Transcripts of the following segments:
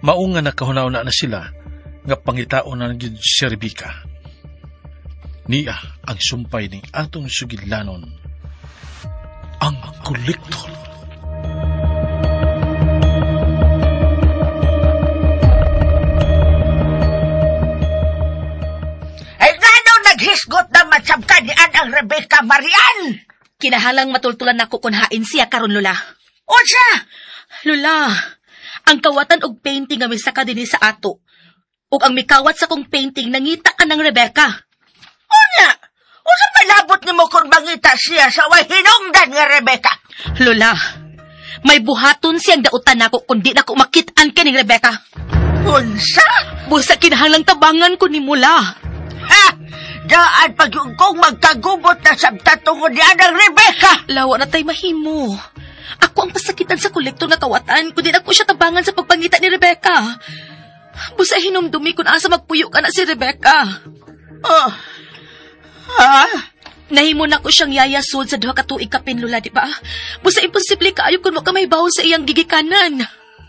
Maunga nakahuna-una na sila nga pangitaon na gyud si Rebecca. Niya ang sumpay ni atong sugidlanon, ang kolektor. Ay ngano naghisgot na matsabka ni ang Rebecca, Marian? Kinahalang matultulan ako kung hain siya karon, Lola. Unsa? Lola, ang kawatan og painting nga misaka dinhi sa ato. Ug ang mikawat sa kong painting nangita ka ng Rebecca. Una, unsa palabot nimo kung mangita siya sa way hinungdan nga Rebecca? Lola, may buhaton siyang dautan nako kung di nako makit-an ka ni Rebecca. Unsa? Busa kinahalang tabangan ko ni Mula. Ha? Daan pag yung kong magkagubot na sabta tungod ni ang Rebecca. Lawa na tay mahimo. Ako ang pasakitan sa kolektor na kawatan kundi ako siya tabangan sa pagpangita ni Rebecca. Busa hinumdumi kung asa magpuyo ka na si Rebecca. Oh. Ha? Nahimo na ko siyang yayasod sa 2 ka tuig kapin, Lola, di ba? Busa imposible kaayo kung makamahibaw sa iyang gigikanan.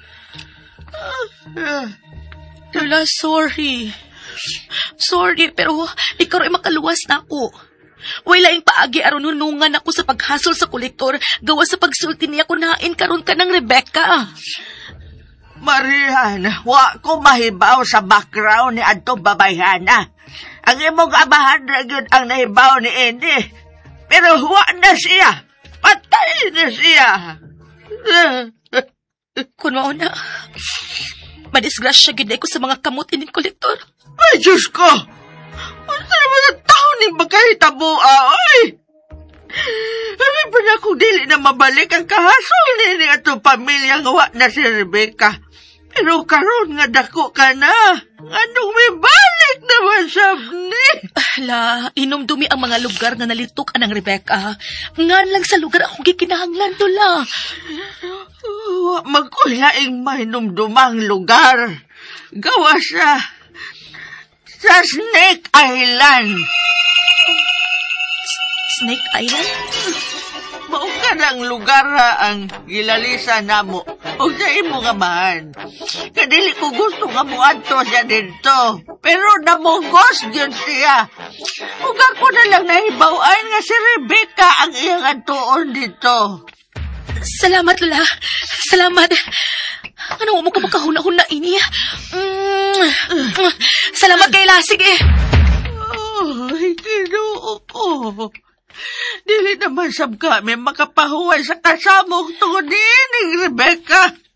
Lola, sorry. Sorry, pero ikaw rin makaluwas na ako. Wala yung paagi aron hunungan ako sa paghasol sa kolektor gawa sa pagsulti niya kunain karon ka ng Rebecca. Marian, wa ko mahibaw sa background ni adtong babayhana. Ang imong abahan ra gyud ang nahibaw ni Andy. Pero wa na siya. Patay na siya. Kun mao na, madisgrasya gid ko sa mga kamot ining kolektor. Ay, Diyos ko! Ano naman ang tao ni magkahitabo, ay! Sabi pa na kung dili na mabalik ang kahasol ni atong pamilya nga wa na si Rebecca. Pero karon nga dako ka na. Anong may balik naman sabni? Hala, inumdumi ang mga lugar nga nalitok anang Rebecca. Ngan lang sa lugar akong gikinahanglan, Lola. Magkulaing may numdumang lugar. Gawa sa Snake Island. Snake Island? Mao ka ng lugar ang gilalisa namo. O sa imo nga man. Kadili ko gusto nga muadto siya dito. Pero namugos yun siya. Ug ako na lang nahibawan nga si Rebecca ang iyang atuon dito. Salamat, Lola. Salamat. Ano mo ko makahuna-huna ini? Salamat kay Lasig eh. Ay, Ginoo ko. Dili naman sab kami makapahuway sa kasamong tungod ni Rebecca.